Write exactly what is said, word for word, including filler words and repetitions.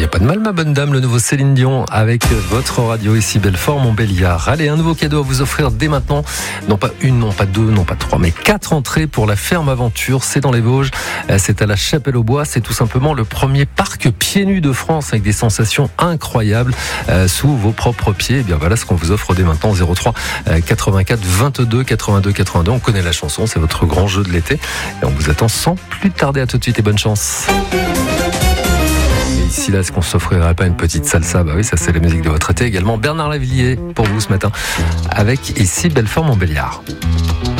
a pas de mal, ma bonne dame, le nouveau Céline Dion avec votre radio ici, Belfort, Montbéliard. Allez, un nouveau cadeau à vous offrir dès maintenant. Non pas une, non pas deux, non pas trois, mais quatre entrées pour la Ferme Aventure. C'est dans les Vosges, c'est à la Chapelle-aux-Bois. C'est tout simplement le premier parc pieds nus de France avec des sensations incroyables euh, sous vos propres pieds. Et bien voilà ce qu'on vous offre dès maintenant. zéro trois quatre-vingt-quatre vingt-deux quatre-vingt-deux quatre-vingt-deux. On connaît la chanson, c'est votre grand jeu de l'été. Et on vous attend sans plus tarder. À tout de suite et bonne chance. Ici, là, est-ce qu'on s'offrirait pas une petite salsa? Bah oui, ça c'est la musique de votre été. Également Bernard Lavilliers pour vous ce matin avec ici Belfort Montbéliard.